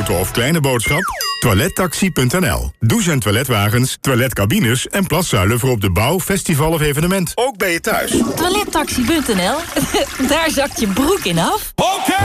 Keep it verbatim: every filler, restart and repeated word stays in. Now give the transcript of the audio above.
grote of kleine boodschap? toilettaxi punt n l. Douche- en toiletwagens, toiletcabines en plaszuilen voor op de bouw, festival of evenement. Ook bij je thuis. toilettaxi punt n l. Daar zakt je broek in af. Oké!